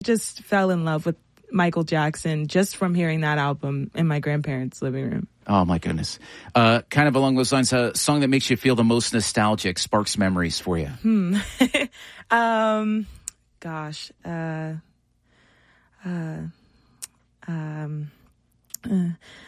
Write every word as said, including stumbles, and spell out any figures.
Just fell in love with Michael Jackson just from hearing that album in my grandparents' living room. Oh, my goodness. Uh, kind of along those lines, a song that makes you feel the most nostalgic, sparks memories for you. Hmm. um, gosh. Uh, uh, um, uh,